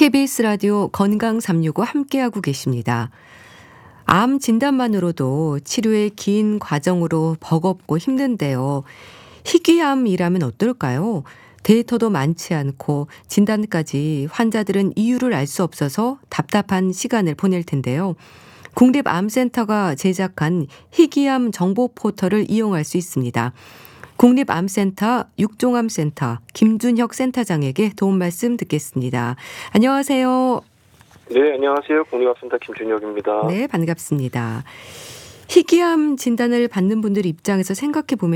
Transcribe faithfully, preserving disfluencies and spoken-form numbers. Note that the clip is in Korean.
케이비에스 라디오 건강 삼육오 함께하고 계십니다. 암 진단만으로도 치료의 긴 과정으로 버겁고 힘든데요. 희귀암이라면 어떨까요? 데이터도 많지 않고 진단까지 환자들은 이유를 알 수 없어서 답답한 시간을 보낼 텐데요. 국립암센터가 제작한 희귀암 정보 포털을 이용할 수 있습니다. 국립암센터 육종암센터 김준혁 센터장에게 도움 말씀 듣겠습니다. 안녕하세요. 네, 안녕하세요. 국립암센터 김준혁입니다. 네, 반갑습니다. 희귀암 진단을 받는 분들 입장에서 생각해 보면